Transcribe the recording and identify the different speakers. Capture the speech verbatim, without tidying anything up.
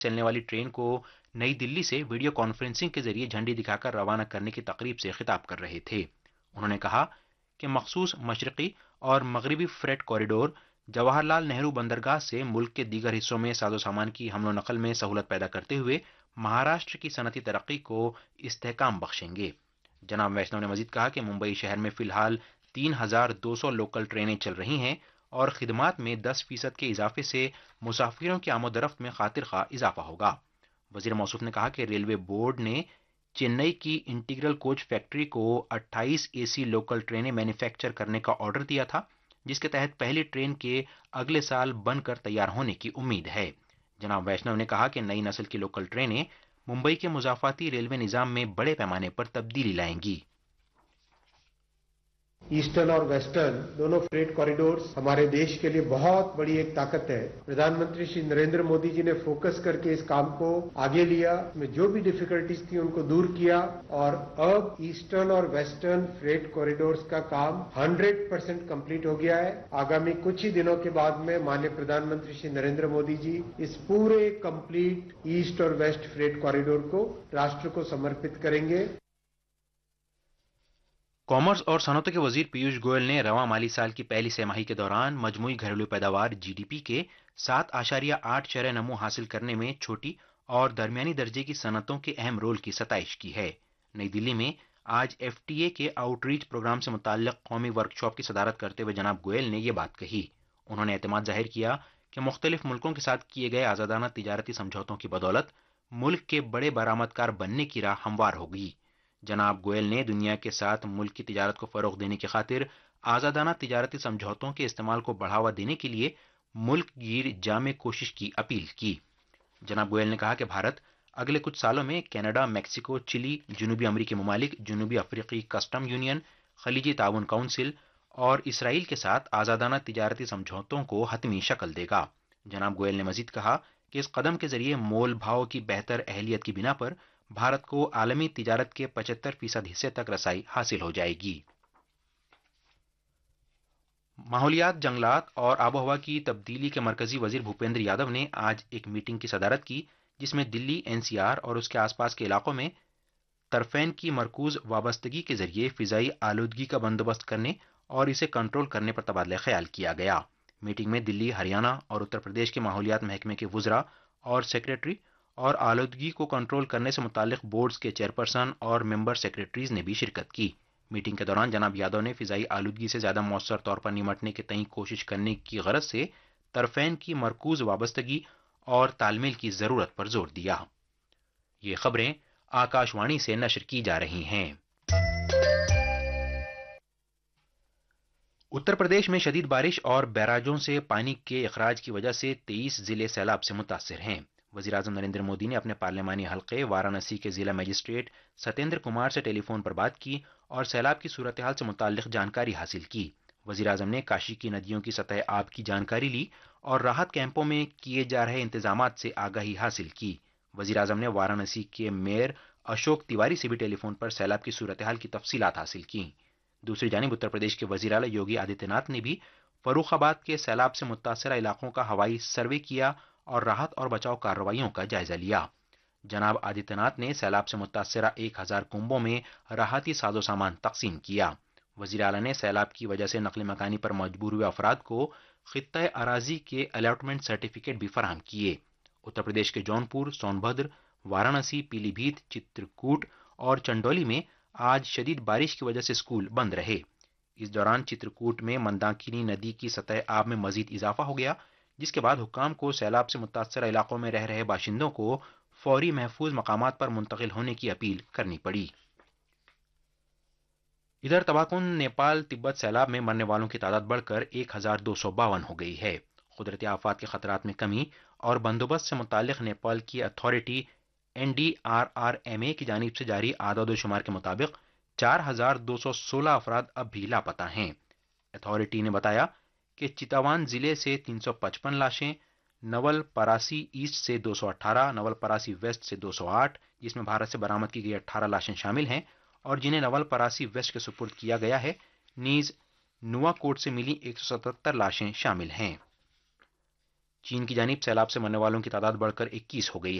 Speaker 1: چلنے والی ٹرین کو نئی دلی سے ویڈیو کانفرنسنگ کے ذریعے جھنڈی دکھا کر روانہ کرنے کی تقریب سے خطاب کر رہے تھے۔ انہوں نے کہا کہ مخصوص مشرقی اور مغربی فریٹ کوریڈور جواہر لال نہرو بندرگاہ سے ملک کے دیگر حصوں میں ساز و سامان کی حمل و نقل میں سہولت پیدا کرتے ہوئے مہاراشٹر کی صنعتی ترقی کو استحکام بخشیں گے۔ جناب ویشنو نے مزید کہا کہ ممبئی شہر میں فی الحال تین ہزار دو سو لوکل ٹرینیں چل رہی ہیں اور خدمات میں دس فیصد کے اضافے سے مسافروں کی آمد و رفت میں خاطر خواہ اضافہ ہوگا۔ وزیر موصوف نے کہا کہ ریلوے بورڈ نے چنئی کی انٹیگرل کوچ فیکٹری کو اٹھائیس اے سی لوکل ٹرینیں مینوفیکچر کرنے کا آرڈر دیا تھا، جس کے تحت پہلی ٹرین کے اگلے سال بن کر تیار ہونے کی امید ہے۔ جناب ویشنو نے کہا کہ نئی نسل کی لوکل ٹرینیں ممبئی کے مضافاتی ریلوے نظام میں بڑے پیمانے پر تبدیلی لائیں گی۔
Speaker 2: ایسٹرن اور ویسٹرن دونوں فریٹ کوریڈورز ہمارے دیش کے لیے بہت بڑی ایک طاقت ہے۔ پردھان منتری شری نریندر مودی جی نے فوکس کر کے اس کام کو آگے لیا، میں جو بھی ڈیفیکلٹیز تھی ان کو دور کیا اور اب ایسٹرن اور ویسٹرن فریٹ کوریڈورز کا کام ہنڈریڈ پرسینٹ کمپلیٹ ہو گیا ہے۔ آگامی کچھ ہی دنوں کے بعد میں مانیہ پردھان منتری شری نریندر مودی جی اس پورے کمپلیٹ ایسٹ اور ویسٹ فریٹ کوریڈور کو راشٹر کو سمرپت کریں گے۔
Speaker 1: کامرس اور صنعتوں کے وزیر پیوش گوئل نے رواں مالی سال کی پہلی سہ ماہی کے دوران مجموعی گھریلو پیداوار جی ڈی پی کے سات اشاریہ آٹھ شرح نمو حاصل کرنے میں چھوٹی اور درمیانی درجے کی صنعتوں کے اہم رول کی ستائش کی ہے۔ نئی دلی میں آج ایف ٹی اے کے آؤٹ ریچ پروگرام سے متعلق قومی ورکشاپ کی صدارت کرتے ہوئے جناب گوئل نے یہ بات کہی۔ انہوں نے اعتماد ظاہر کیا کہ مختلف ملکوں کے ساتھ کیے گئے آزادانہ تجارتی سمجھوتوں کی بدولت ملک کے بڑے برآمدکار بننے کی راہ ہموار ہوگی۔ جناب گوئل نے دنیا کے ساتھ ملک کی تجارت کو فروغ دینے کی خاطر آزادانہ تجارتی سمجھوتوں کے استعمال کو بڑھاوا دینے کے لیے ملک گیر جامع کوشش کی اپیل کی۔ جناب گوئل نے کہا کہ بھارت اگلے کچھ سالوں میں کینیڈا، میکسیکو، چلی، جنوبی امریکی ممالک، جنوبی افریقی کسٹم یونین، خلیجی تعاون کونسل اور اسرائیل کے ساتھ آزادانہ تجارتی سمجھوتوں کو حتمی شکل دے گا۔ جناب گوئل نے مزید کہا کہ اس قدم کے ذریعے مول بھاؤ کی بہتر اہلیت کی بنا پر بھارت کو عالمی تجارت کے پچہتر فیصد حصے تک رسائی حاصل ہو جائے گی۔ ماحولیات، جنگلات اور آب و ہوا کی تبدیلی کے مرکزی وزیر بھوپیندر یادو نے آج ایک میٹنگ کی صدارت کی، جس میں دلی، این سی آر اور اس کے آس پاس کے علاقوں میں طرفین کی مرکوز وابستگی کے ذریعے فضائی آلودگی کا بندوبست کرنے اور اسے کنٹرول کرنے پر تبادلہ خیال کیا گیا۔ میٹنگ میں دلی، ہریانہ اور اتر پردیش کے ماحولیات محکمے کے وزراء اور سیکریٹری اور آلودگی کو کنٹرول کرنے سے متعلق بورڈز کے چیئرپرسن اور ممبر سیکریٹریز نے بھی شرکت کی۔ میٹنگ کے دوران جناب یادو نے فضائی آلودگی سے زیادہ مؤثر طور پر نمٹنے کے تئیں کوشش کرنے کی غرض سے طرفین کی مرکوز وابستگی اور تال میل کی ضرورت پر زور دیا۔ یہ خبریں آکاش وانی سے نشر کی جا رہی ہیں۔ اتر پردیش میں شدید بارش اور بیراجوں سے پانی کے اخراج کی وجہ سے تیئیس ضلع سیلاب سے متاثر ہیں۔ وزیر اعظم نریندر مودی نے اپنے پارلیمانی حلقے وارانسی کے ضلع مجسٹریٹ ستیندر کمار سے ٹیلی فون پر بات کی اور سیلاب کی صورتحال سے متعلق جانکاری حاصل کی۔ وزیر اعظم نے کاشی کی ندیوں کی سطح آب کی جانکاری لی اور راحت کیمپوں میں کیے جا رہے انتظامات سے آگاہی حاصل کی۔ وزیر اعظم نے وارانسی کے میئر اشوک تیواری سے بھی ٹیلی فون پر سیلاب کی صورتحال کی تفصیلات حاصل کی۔ دوسری جانب اتر پردیش کے وزیر اعلیٰ یوگی آدتیہ ناتھ نے بھی فروخ آباد کے سیلاب سے متاثرہ علاقوں کا ہوائی سروے کیا اور راحت اور بچاؤ کارروائیوں کا جائزہ لیا۔ جناب آدتیہ ناتھ نے سیلاب سے متاثرہ ایک ہزار کنبوں میں راحتی ساز و سامان تقسیم کیا۔ وزیر اعلیٰ نے سیلاب کی وجہ سے نقل مکانی پر مجبور ہوئے افراد کو خطۂ اراضی کے الاٹمنٹ سرٹیفکیٹ بھی فراہم کیے۔ اتر پردیش کے جونپور، سون بھدر، وارانسی، پیلی بھیت، چترکوٹ اور چنڈولی میں آج شدید بارش کی وجہ سے اسکول بند رہے۔ اس دوران چترکوٹ میں منداکنی ندی کی سطح آب میں مزید اضافہ ہو گیا، جس کے بعد حکام کو سیلاب سے متاثرہ علاقوں میں رہ رہے باشندوں کو فوری محفوظ مقامات پر منتقل ہونے کی اپیل کرنی پڑی۔ ادھر تباکن نیپال تبت سیلاب میں مرنے والوں کی تعداد بڑھ کر ایک ہزار دو سو باون ہو گئی ہے۔ قدرتی آفات کے خطرات میں کمی اور بندوبست سے متعلق نیپال کی authority N D R are M اے کی جانب سے جاری اعداد و شمار کے مطابق چار ہزار دو سو سولہ افراد اب بھی لاپتہ ہیں۔ اتھارٹی نے بتایا کہ چتاوان ضلع سے تین سو پچپن لاشیں، نول پراسی ایسٹ سے دو سو اٹھارہ، نول پراسی ویسٹ سے دو سو آٹھ، جس میں بھارت سے برآمد کی گئی اٹھارہ لاشیں شامل ہیں اور جنہیں نول پراسی ویسٹ کے سپرد کیا گیا ہے، نیز نوا کوٹ سے ملی ایک سو ستتر لاشیں شامل ہیں۔ چین کی جانب سیلاب سے مرنے والوں کی تعداد بڑھ کر اکیس ہو گئی